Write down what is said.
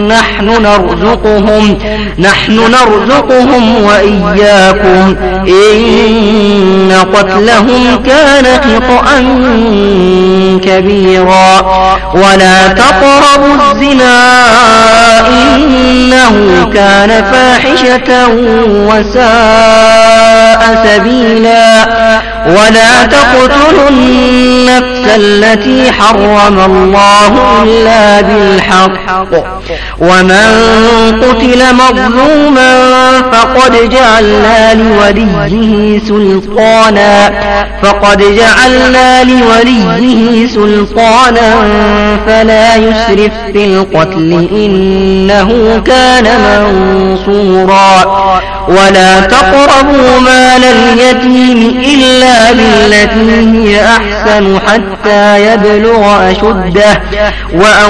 نحن نرزقهم وإياكم إن قتلهم كان خطأ كبيرا ولا تقربوا الزنا إنه كان فاحشة وساء سبيلا ولا تقتلوا النفس التي حرم الله إلا بالحق ومن قتل مظلوما فقد جعلنا لوليه سلطانا فلا يسرف في القتل إنه كان منصورا ولا تقربوا مال اليتيم إلا بالتي هي أحسن حتى يبلغ أشده